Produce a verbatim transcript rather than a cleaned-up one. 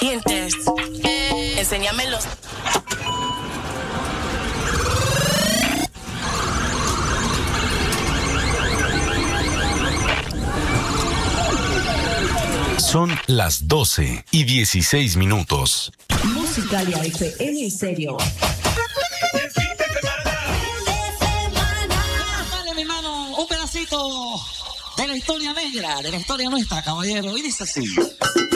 Dientes. Enséñamelos. Son las doce y dieciséis minutos. Musicalia F M en serio. Dale, mi hermano, un pedacito de la historia negra, de la historia nuestra, caballero. Y dice así.